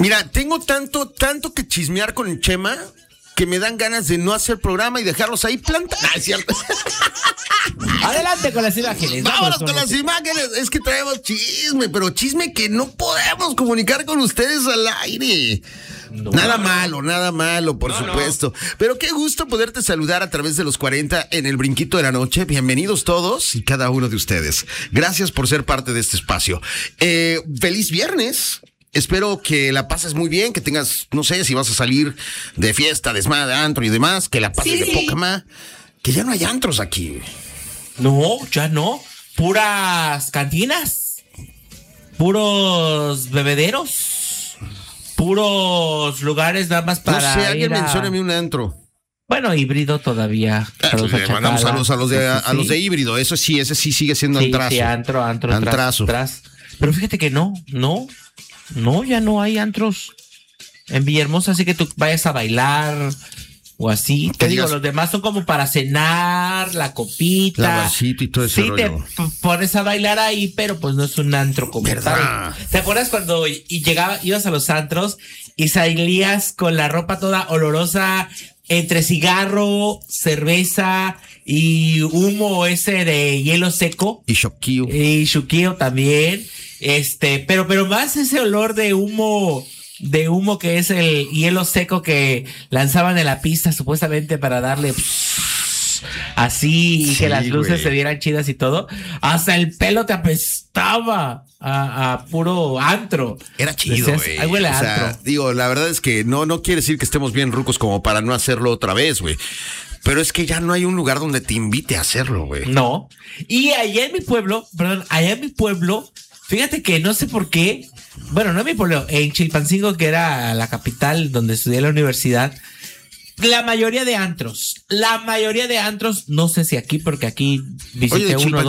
Mira, tengo tanto que chismear con el Chema que me dan ganas de no hacer programa y dejarlos ahí plantados. Ah, es cierto. Adelante con las imágenes. Vámonos con las imágenes. Es que traemos chisme, pero chisme que no podemos comunicar con ustedes al aire. Nada malo, por supuesto. Pero qué gusto poderte saludar a través de los 40 en el Brinquito de la Noche. Bienvenidos todos y cada uno de ustedes. Gracias por ser parte de este espacio. Feliz viernes. Espero que la pases muy bien, que tengas, no sé, si vas a salir de fiesta, desmadre, antro y demás, que la pases de poca más. Que ya no hay antros aquí. No, ya no. Puras cantinas. Puros bebederos. Puros lugares nada más para. No sé, alguien mencióname un antro. Bueno, híbrido todavía. Le mandamos saludos a los de híbrido. Ese sí sigue siendo antrazo. Sí, antrazo. Pero fíjate que no, ya no hay antros en Villahermosa, así que tú vayas a bailar o así. Te digo, los demás son como para cenar, la copita. La vasita y todo ese rollo. Te pones a bailar ahí, pero pues no es un antro como tal. ¿Te acuerdas cuando ibas a los antros y salías con la ropa toda olorosa entre cigarro, cerveza y humo ese de hielo seco? Y choquillo. Y choquillo también. Pero más ese olor de humo que es el hielo seco que lanzaban en la pista supuestamente para darle así y que las luces se vieran chidas y todo. Hasta el pelo te apestaba a puro antro. Era chido, güey. Ahí huele a antro. Digo, la verdad es que no quiere decir que estemos bien rucos como para no hacerlo otra vez, güey. Pero es que ya no hay un lugar donde te invite a hacerlo, güey. No. Y allá en mi pueblo, fíjate que no sé por qué, bueno, no en mi pueblo, en Chilpancingo, que era la capital donde estudié en la universidad, la mayoría de antros, no sé si aquí, porque aquí visité uno o dos.